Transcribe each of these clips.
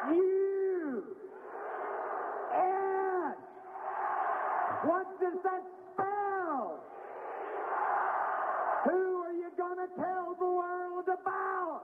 You. And what does that spell? Who are you going to tell the world about?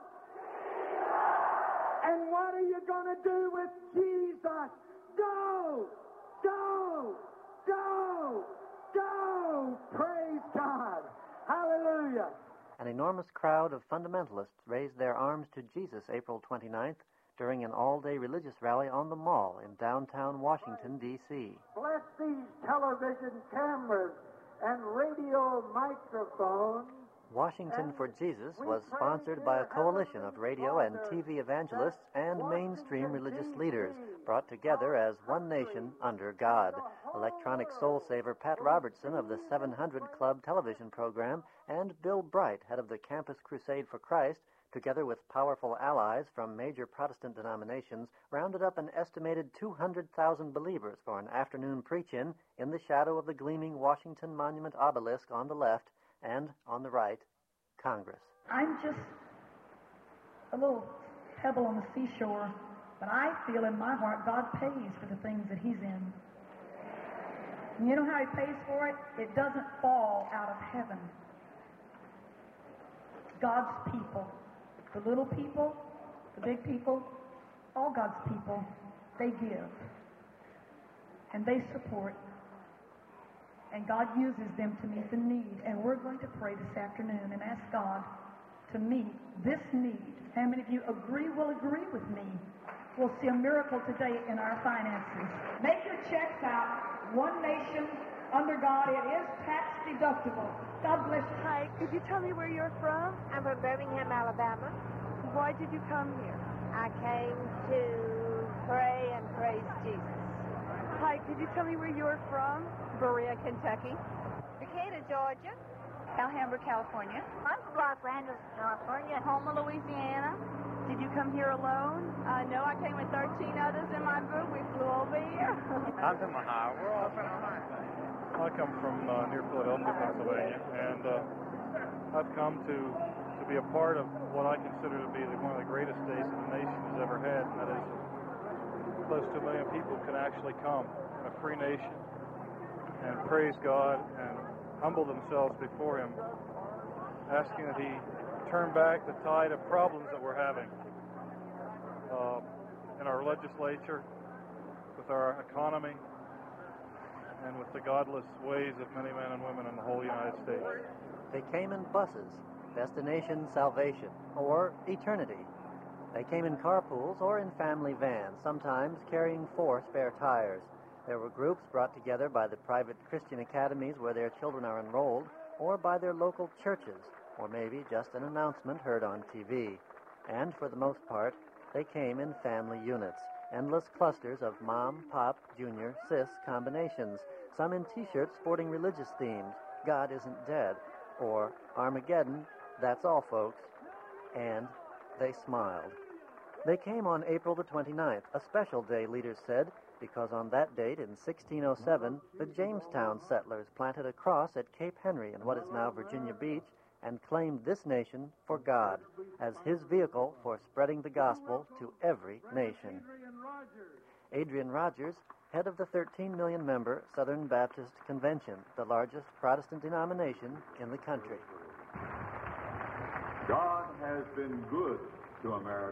And what are you going to do with Jesus? Go! Go! Go! Go! Praise God! Hallelujah! An enormous crowd of fundamentalists raised their arms to Jesus April 29th during an all-day religious rally on the Mall in downtown Washington, D.C. Bless these television cameras and radio microphones. Washington for Jesus was sponsored by a coalition of radio and TV evangelists and mainstream religious leaders, brought together as one nation under God. Electronic soul saver Pat Robertson of the 700 Club television program and Bill Bright, head of the Campus Crusade for Christ, together with powerful allies from major Protestant denominations, rounded up an estimated 200,000 believers for an afternoon preach-in in the shadow of the gleaming Washington Monument obelisk on the left, and on the right, Congress. I'm just a little pebble on the seashore, but I feel in my heart God pays for the things that He's in. And you know how He pays for it? It doesn't fall out of heaven. God's people, the little people, the big people, all God's people, they give. And they support. And God uses them to meet the need. And we're going to pray this afternoon and ask God to meet this need. How many of you will agree with me? We'll see a miracle today in our finances. Make your checks out. One nation under God. It is tax deductible. God bless you. Hi, could you tell me where you're from? I'm from Birmingham, Alabama. Why did you come here? I came to pray and praise Jesus. Hi, could you tell me where you're from? Berea, Kentucky. Decatur, Georgia. Alhambra, California. I'm from Los Angeles, California. Houma, Louisiana. Did you come here alone? No, I came with 13 others in my group. We flew over here. I'm from Ohio. We're all from Ohio. I come from near Philadelphia, Pennsylvania, and I've come to be a part of what I consider to be one of the greatest days that the nation has ever had, and that is close to 1 million people can actually come in a free nation and praise God and humble themselves before Him, asking that He turn back the tide of problems that we're having in our legislature, with our economy, and with the godless ways of many men and women in the whole United States. They came in buses, destination salvation, or eternity. They came in carpools or in family vans, sometimes carrying 4 spare tires. There were groups brought together by the private Christian academies where their children are enrolled, or by their local churches, or maybe just an announcement heard on TV. And for the most part, they came in family units, endless clusters of mom, pop, junior, sis combinations, some in T-shirts sporting religious themes, God isn't dead, or Armageddon, that's all, folks. And they smiled. They came on April the 29th, a special day, leaders said, because on that date in 1607, the Jamestown settlers planted a cross at Cape Henry in what is now Virginia Beach and claimed this nation for God as His vehicle for spreading the gospel to every nation. Adrian Rogers, head of the 13 million member Southern Baptist Convention, the largest Protestant denomination in the country. God has been good to America.